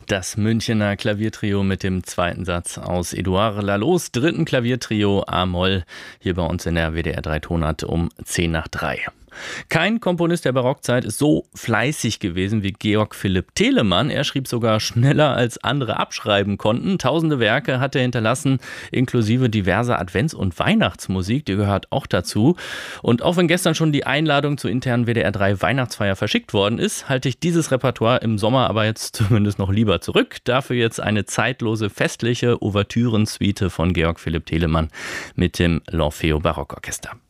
Das Münchener Klaviertrio mit dem zweiten Satz aus Édouard Lallots dritten Klaviertrio A-Moll hier bei uns in der WDR 3 Tonart um 2:10. Kein Komponist der Barockzeit ist so fleißig gewesen wie Georg Philipp Telemann. Er schrieb sogar schneller als andere abschreiben konnten. Tausende Werke hat er hinterlassen, inklusive diverser Advents- und Weihnachtsmusik, die gehört auch dazu. Und auch wenn gestern schon die Einladung zur internen WDR 3 Weihnachtsfeier verschickt worden ist, halte ich dieses Repertoire im Sommer aber jetzt zumindest noch lieber zurück. Dafür jetzt eine zeitlose festliche Ouvertürensuite von Georg Philipp Telemann mit dem L'Orfeo Barockorchester.